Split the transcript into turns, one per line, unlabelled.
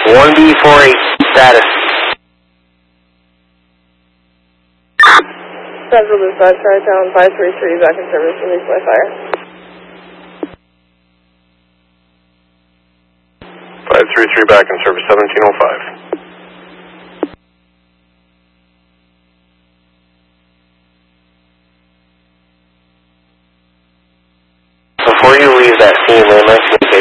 1B48 status.
Central Dispatch, Tri-Town 533, back in service, released by fire.
533 back in service, 1705.
Before you leave that scene, they might